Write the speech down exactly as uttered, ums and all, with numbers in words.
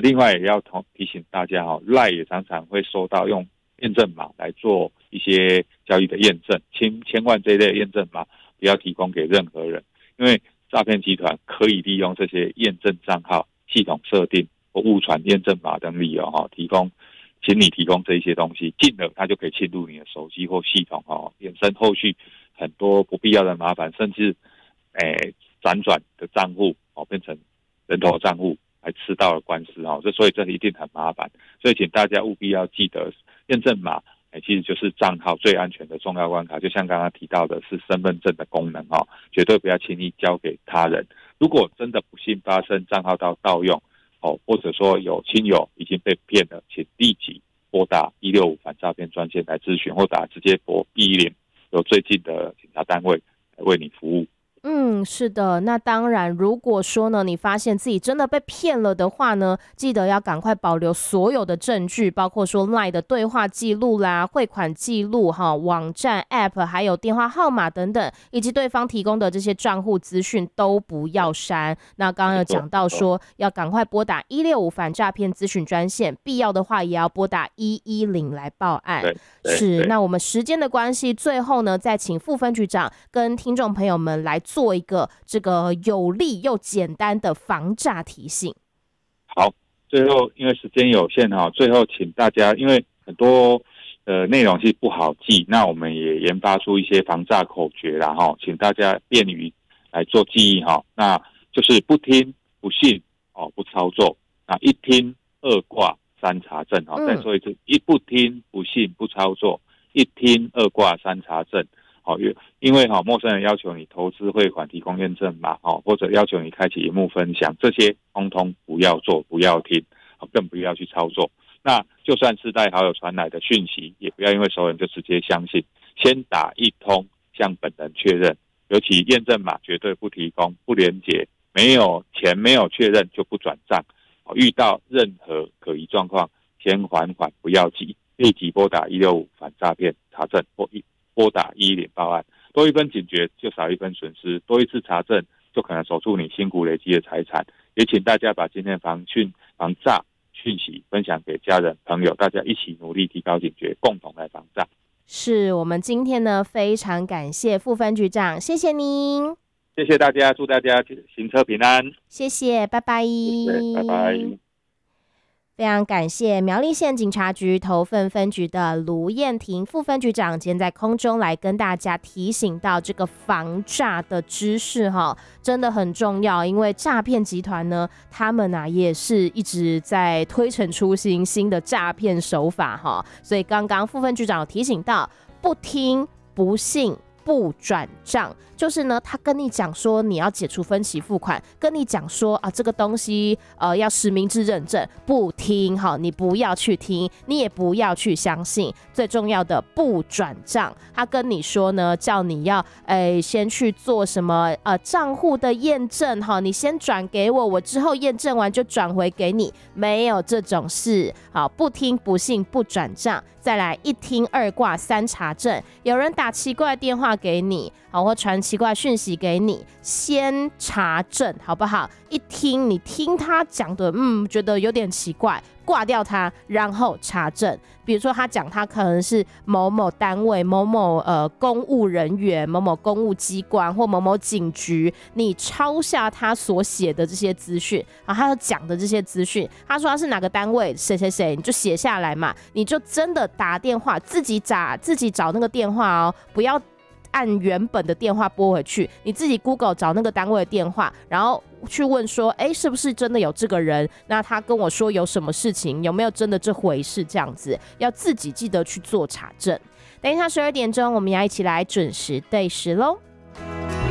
另外也要提醒大家哈 ，LINE 也常常会收到用验证码来做一些交易的验证，千千万这一类验证码不要提供给任何人，因为诈骗集团可以利用这些验证账号、系统设定或误传验证码等理由哈，提供，请你提供这些东西，进而他就可以侵入你的手机或系统哈，衍生后续很多不必要的麻烦，甚至诶辗转的账户哦变成人头账户，还吃到了官司哈，这所以这一定很麻烦，所以请大家务必要记得验证码。其实就是账号最安全的重要关卡，就像刚刚提到的是身份证的功能哦，绝对不要轻易交给他人。如果真的不幸发生账号到盗用哦，或者说有亲友已经被骗了，请立即拨打一六五反诈骗专线来咨询，或打直接拨一一零，有最近的警察单位来为你服务。 嗯，是的，那当然，如果说呢，你发现自己真的被骗了的话呢，记得要赶快保留所有的证据，包括说 LINE 的对话记录啦、汇款记录、哈、网站 App 还有电话号码等等，以及对方提供的这些账户资讯都不要删。那刚刚有讲到说，要赶快拨打一六五反诈骗咨询专线，必要的话也要拨打一一零来报案。是，那我们时间的关系，最后呢，再请副分局长跟听众朋友们来做一个这个有力又简单的防诈提醒。 好，最后因为时间有限哈，最后请大家，因为很多呃内容是不好记，那我们也研发出一些防诈口诀啦哈，请大家便于来做记忆哈。那就是不听不信哦，不操作，那一听二挂三查证哈。再说一次，一不听不信不操作，一听二挂三查证。好，因为哈陌生人要求你投资汇款提供验证码，或者要求你开启萤幕分享，这些通通不要做，不要听，更不要去操作。那就算是带好友传来的讯息，也不要因为熟人就直接相信，先打一通向本人确认，尤其验证码绝对不提供，不连结，没有钱没有确认就不转账。遇到任何可疑状况，先缓缓，不要急，立即拨打一六五反诈骗查证或一。拨打一一零报案，多一分警觉就少一分损失，多一次查证就可能守住你辛苦累积的财产。也请大家把今天防讯防诈讯息分享给家人朋友，大家一起努力提高警觉，共同来防诈。 是我们今天呢非常感谢副分局长，谢谢您， 谢谢大家，祝大家行车平安， 谢谢，拜拜， 谢谢，拜拜。 非常感谢苗栗县警察局头份分局的卢燕婷副分局长，今天在空中来跟大家提醒到这个防诈的知识哈，真的很重要，因为诈骗集团呢，他们啊也是一直在推陈出新新的诈骗手法哈，所以刚刚副分局长有提醒到，不听不信不转账，就是呢，他跟你讲说你要解除分期付款，跟你讲说啊这个东西呃要实名制认证，不听哈，你不要去听，你也不要去相信。最重要的不转账，他跟你说呢，叫你要诶、欸、先去做什么呃账户的验证哈，你先转给我，我之后验证完就转回给你，没有这种事。好，不听不信不转账，再来一听二挂三查证，有人打奇怪的电话给你，好，或传奇怪讯息给你，先查证好不好？一听你听他讲的，嗯，觉得有点奇怪，挂掉他，然后查证。比如说他讲他可能是某某单位、某某呃公务人员、某某公务机关或某某警局，你抄下他所写的这些资讯，啊，他讲的这些资讯，他说他是哪个单位谁谁谁，你就写下来嘛，你就真的打电话自己找自己找那个电话哦，不要按原本的电话拨回去，你自己 Google 找那个单位的电话，然后去问说，哎，是不是真的有这个人？那他跟我说有什么事情，有没有真的这回事？这样子要自己记得去做查证。等一下十二点钟，我们要一起来准时对时喽。